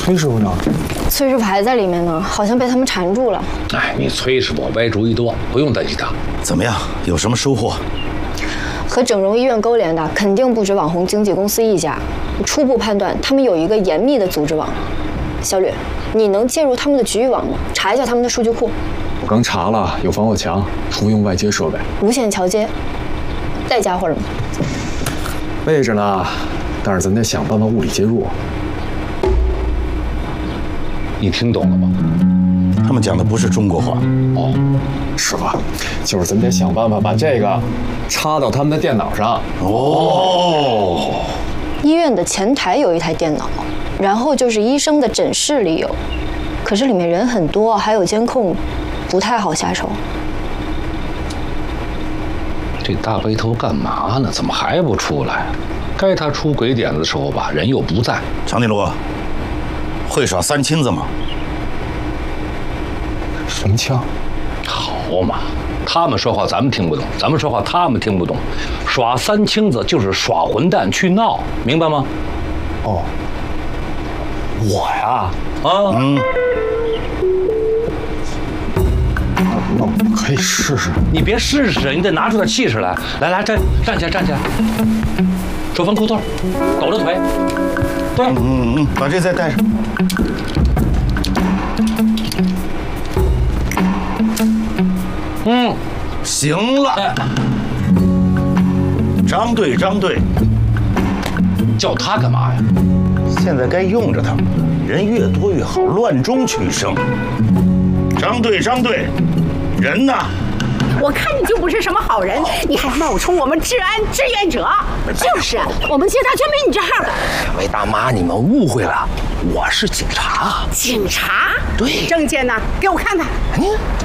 崔师傅呢？ 崔师傅还在里面呢，好像被他们缠住了。 哎，你崔师傅歪主意多，不用担心他。 怎么样？有什么收获？ 和整容医院勾连的肯定不止网红经纪公司一家，初步判断他们有一个严密的组织网。小吕，你能介入他们的局域网吗？查一下他们的数据库。 我刚查了，有防火墙，不用外接设备， 无线桥接，带家伙了吗？ 备着呢，但是咱得想办法物理接入。 你听懂了吗？ 他们讲的不是中国话。 哦，师傅，就是咱得想办法把这个插到他们的电脑上。 哦， 医院的前台有一台电脑，然后就是医生的诊室里有，可是里面人很多，还有监控，不太好下手。 这大背头干嘛呢？怎么还不出来？该他出鬼点子的时候吧，人又不在。 长颈鹿，会耍三清子吗？ 什么枪？ 好嘛，他们说话咱们听不懂，咱们说话他们听不懂。耍三清子就是耍混蛋去闹，明白吗？ 哦，我呀，那我可以试试。 你别试试，你得拿出点气势来。来，站起来，站起来，手翻裤腿，抖着腿。对， 把这再带上。行了。张队， 叫他干嘛呀？ 现在该用着他，人越多越好，乱中取胜。张队，人呢？ 我看你就不是什么好人，你还冒充我们治安志愿者。就是我们接他全没你这号的。 两位大妈，你们误会了，我是警察。 警察？ 对。 证件呢？给我看看。